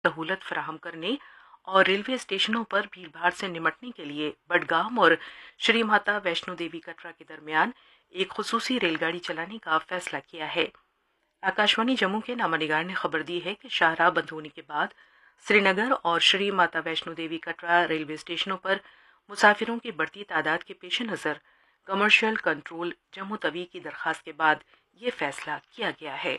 सहूलत फराहम करने और रेलवे स्टेशनों पर भीड़ भाड़ से निमटने के लिए बडगाम और श्री माता वैष्णो देवी कटरा के दरमियान एक खुसूसी रेलगाड़ी चलाने का फैसला किया है। आकाशवाणी जम्मू के नामानिगार ने खबर दी है कि शाहराह बंद होने के बाद श्रीनगर और श्री माता वैष्णो देवी कटरा रेलवे स्टेशनों पर मुसाफिरों की बढ़ती तादाद के पेश नज़र कमर्शियल कंट्रोल जम्मू तवी की दरखास्त के बाद ये फैसला किया गया है।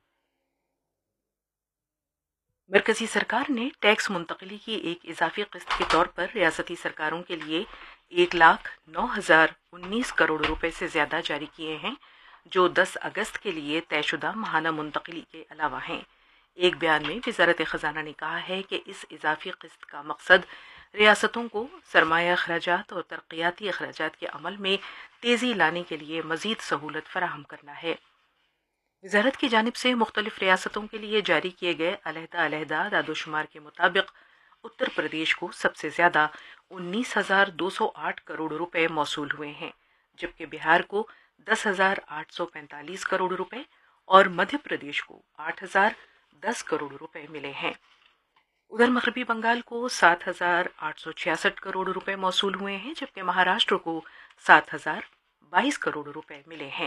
मरकजी सरकार ने टैक्स मुंतकली की एक इजाफी किस्त के तौर पर रियासती सरकारों के लिए 1,09,019 करोड़ रुपए से ज़्यादा जारी किए हैं, जो 10 अगस्त के लिए तयशुदा माहाना मुंतकली के अलावा हैं। एक बयान में वज़ारत ख़जाना ने कहा है कि इस इजाफी किस्त का मकसद रियासतों को सरमाया अखराजात और तरक्याती अखराजात के अमल में तेज़ी लाने के लिए मज़ीद सहूलत फराहम करना है। वज़ारत की जानिब से मुख्तलिफ रियासतों के लिए जारी किए गए अलहदा दादोशुमार के मुताबिक उत्तर प्रदेश को सबसे ज़्यादा 19,208 करोड़ रुपए मौसूल हुए हैं, जबकि बिहार को 10,845 करोड़ रुपए और मध्य प्रदेश को 8,010 करोड़ रुपए मिले हैं। उधर मगरबी बंगाल को 7,866 करोड़ रुपए मौसूल हुए हैं, जबकि महाराष्ट्र को 7,022 करोड़ रुपए मिले हैं।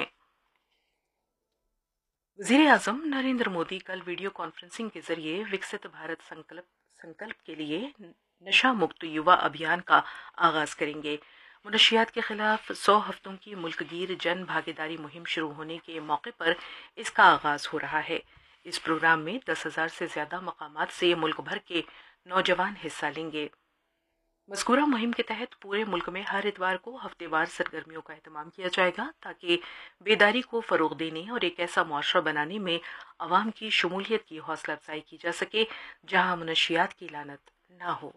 वज़ीर आज़म नरेंद्र मोदी कल वीडियो कॉन्फ्रेंसिंग के जरिए विकसित भारत संकल्प के लिए नशा मुक्त युवा अभियान का आगाज करेंगे। मुनशियात के खिलाफ 100 हफ्तों की मुल्कगीर जन भागीदारी मुहिम शुरू होने के मौके पर इसका आगाज हो रहा है। इस प्रोग्राम में 10,000 से ज्यादा मकामात से मुल्क भर के नौजवान हिस्सा लेंगे। मज़कूरा मुहिम के तहत पूरे मुल्क में हर इतवार को हफ्तेवार सरगर्मियों का एहतमाम किया जाएगा, ताकि बेदारी को फ़रोग़ देने और एक ऐसा मुआशरा बनाने में अवाम की शमूलियत की हौसला अफजाई की जा सके जहाँ मुनशियात की लानत ना हो।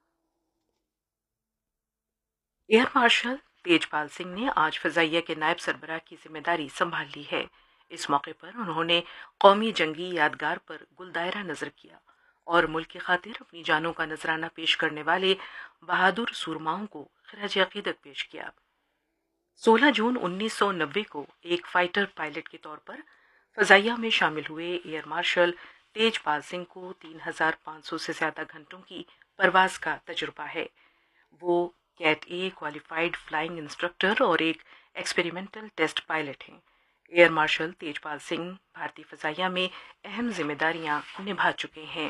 एयर मार्शल तेजपाल सिंह ने आज फ़ज़ाइया के नायब सरबराह की जिम्मेदारी संभाल ली है। इस मौके पर उन्होंने कौमी जंगी यादगार पर गुलदायरा नज़र किया और मुल्क की खातिर अपनी जानों का नजराना पेश करने वाले बहादुर सूरमाओं को खिराज अकीदत पेश किया। 16 जून 1990 को एक फाइटर पायलट के तौर पर फ़ज़ाइया में शामिल हुए एयर मार्शल तेजपाल सिंह को 3,500 से ज़्यादा घंटों की परवाज का तजुर्बा है। वो कैट ए क्वालिफाइड फ्लाइंग इंस्ट्रक्टर और एक एक्सपेरिमेंटल टेस्ट पायलट हैं। एयर मार्शल तेजपाल सिंह भारतीय फ़ज़ाइया में अहम जिम्मेदारियां निभा चुके हैं।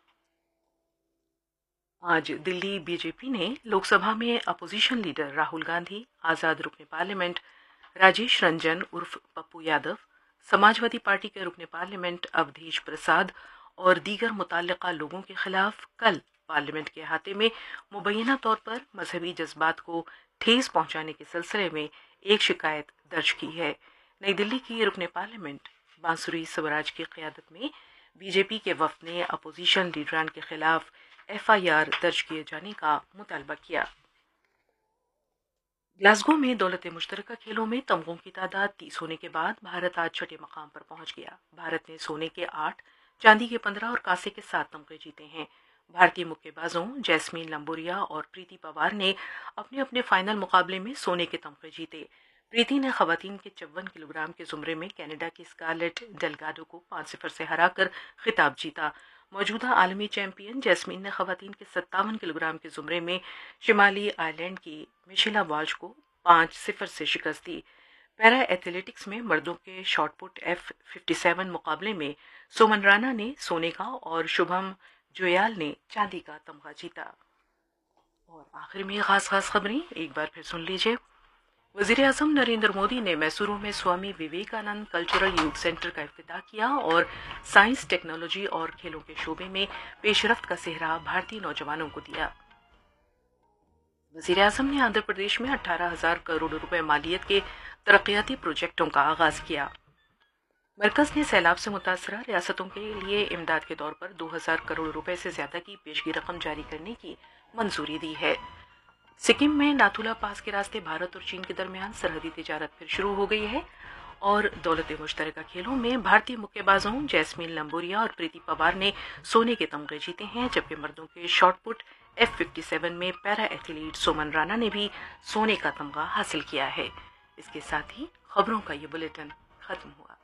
आज दिल्ली बीजेपी ने लोकसभा में अपोजिशन लीडर राहुल गांधी, आज़ाद रुकने पार्लियामेंट राजेश रंजन उर्फ पप्पू यादव, समाजवादी पार्टी के रुकने पार्लियामेंट अवधेश प्रसाद और दीगर मुतल्लिका लोगों के खिलाफ कल पार्लियामेंट के अहाते में मुबैना तौर पर मजहबी जज्बात को ठेस पहुंचाने के सिलसिले में एक शिकायत दर्ज की है। नई दिल्ली की रुकने पार्लियामेंट बांसुरी स्वराज की क़यादत में बीजेपी के वफ़द ने अपोजिशन लीडरान के खिलाफ FIR दर्ज किए जाने का मुतालबा किया। ग्लासगो में दौलत मुश्तरका खेलों में तमगों की तादाद 30 होने के बाद भारत आज छठे मकाम पर पहुंच गया। भारत ने सोने के 8, चांदी के 15 और कांसे के 7 तमगे जीते हैं। भारतीय मुक्केबाजों जैस्मीन लंबोरिया और प्रीति पवार ने अपने अपने फाइनल मुकाबले में सोने के तमगे जीते। प्रीति ने खवातीन के 54 किलोग्राम के जुमरे में कनाडा की स्कारलेट डेलगाडो को 5-0 से हराकर खिताब जीता। मौजूदा आलमी चैंपियन जैस्मीन ने खवातीन के 57 किलोग्राम के जुमरे में शिमाली आयरलैंड की मिशेला वाल्श को 5-0 से शिकस्त दी। पैरा एथलेटिक्स में मर्दों के शॉटपुट F57 मुकाबले में सुमन राणा ने सोने का और शुभम जोयाल ने चांदी का तमगा जीता। और आखिर में खास खबरें एक बार फिर सुन लीजिए। वज़ीर आज़म नरेंद्र मोदी ने मैसूरू में Swami Vivekananda cultural youth centre का इफ्तिताह किया और साइंस, टेक्नोलॉजी और खेलों के शोबे में पेशरफ्त का सेहरा भारतीय नौजवानों को दिया। वज़ीर आज़म ने आंध्र प्रदेश में 18,000 करोड़ रुपए मालियत के तरक्याती प्रोजेक्टों का आगाज किया। मरकज़ ने सैलाब से मुतासरा रियासतों के लिए इमदाद के तौर पर 2,000 करोड़ रुपए से ज़्यादा की पेशगी रकम जारी करने की मंजूरी दी है। सिक्किम में नाथुला पास के रास्ते भारत और चीन के दरमियान सरहदी तिजारत फिर शुरू हो गई है और दौलत मुश्तरका खेलों में भारतीय मुक्केबाजों जैस्मीन लंबोरिया और प्रीति पवार ने सोने के तमगे जीते हैं, जबकि मर्दों के शॉटपुट F57 में पैरा एथलीट सुमन राणा ने भी सोने का तमगा हासिल किया है। इसके साथ ही खबरों का ये बुलेटिन खत्म हुआ।